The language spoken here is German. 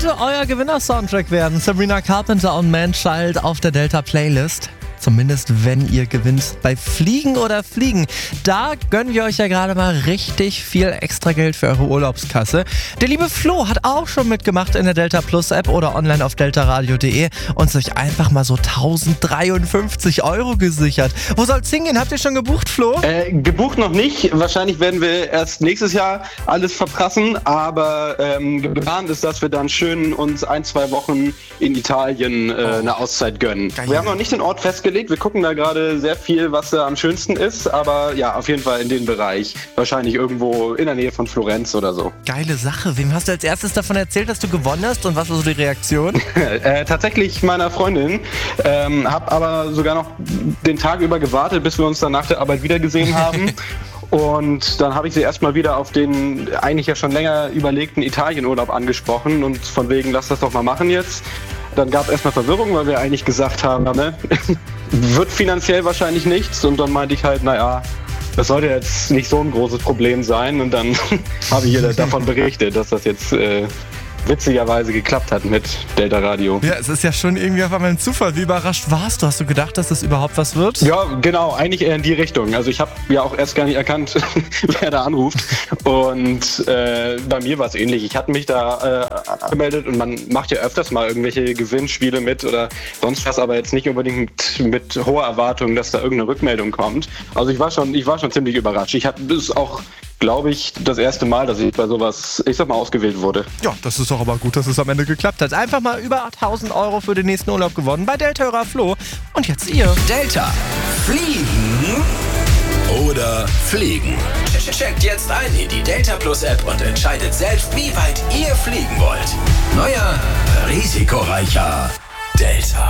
könnte euer Gewinner-Soundtrack werden. Sabrina Carpenter und Man-Child auf der Delta-Playlist. Zumindest wenn ihr gewinnt bei Fliegen oder Fliegen. Da gönnen wir euch ja gerade mal richtig viel extra Geld für eure Urlaubskasse. Der liebe Flo hat auch schon mitgemacht in der Delta Plus App oder online auf deltaradio.de und sich einfach mal so 1053 € gesichert. Wo soll's hingehen? Habt ihr schon gebucht, Flo? Gebucht noch nicht. Wahrscheinlich werden wir erst nächstes Jahr alles verprassen. Aber geplant ist, dass wir dann schön uns 1-2 Wochen in Italien eine Auszeit gönnen. Geil. Wir haben noch nicht den Ort festgelegt. Wir gucken da gerade sehr viel, was da am schönsten ist. Aber ja, auf jeden Fall in den Bereich. Wahrscheinlich irgendwo in der Nähe von Florenz oder so. Geile Sache. Wem hast du als erstes davon erzählt, dass du gewonnen hast und was war so die Reaktion? Tatsächlich meiner Freundin. Hab aber sogar noch den Tag über gewartet, bis wir uns dann nach der Arbeit wiedergesehen haben. Und dann habe ich sie erstmal wieder auf den eigentlich ja schon länger überlegten Italienurlaub angesprochen und von wegen, lass das doch mal machen jetzt. Dann gab es erstmal Verwirrung, weil wir eigentlich gesagt haben, ne, wird finanziell wahrscheinlich nichts. Und dann meinte ich halt, naja, das sollte jetzt nicht so ein großes Problem sein. Und dann habe ich ihr davon berichtet, dass das jetzt witzigerweise geklappt hat mit Delta Radio. Ja, es ist ja schon irgendwie auf einmal ein Zufall. Wie überrascht warst du? Hast du gedacht, dass das überhaupt was wird? Ja, genau, eigentlich eher in die Richtung. Also ich habe ja auch erst gar nicht erkannt, wer da anruft. Und bei mir war es ähnlich. Ich hatte mich da angemeldet und man macht ja öfters mal irgendwelche Gewinnspiele mit oder sonst was, aber jetzt nicht unbedingt mit hoher Erwartung, dass da irgendeine Rückmeldung kommt. Also ich war schon ziemlich überrascht. Das ist auch, glaube ich, das erste Mal, dass ich bei sowas, ich sag mal, ausgewählt wurde. Ja, das ist doch aber gut, dass es am Ende geklappt hat. Einfach mal über 1000 € für den nächsten Urlaub gewonnen bei Delta Flo. Und jetzt ihr. Delta. Fliegen oder fliegen? Checkt jetzt ein in die Delta Plus App und entscheidet selbst, wie weit ihr fliegen wollt. Neuer, risikoreicher Delta.